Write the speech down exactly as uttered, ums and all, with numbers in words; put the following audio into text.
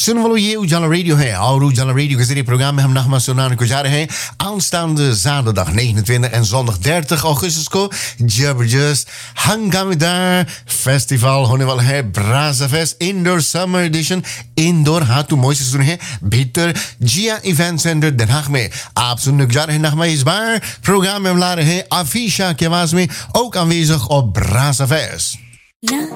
सुन वालों ये उजाला रेडियो है और उजाला रेडियो के जरिए प्रोग्राम में हम नगमा सुनाने को जा रहे हैं aanstaande zaterdag negenentwintig en zondag dertig augustus को जबरदस्त हंगामेदार फेस्टिवल होने वाला है ब्राजा fest indoor summer addition indoor हाँ तू मोई से सुने हैं भीतर जिया इवेंट सेंटर Den Haag में आप सुनने को जा रहे हैं नगमा इस बार प्रोग्राम में हम ला रहे हैं अफीशा की आवाज में ook aanwezig op Braza Fest.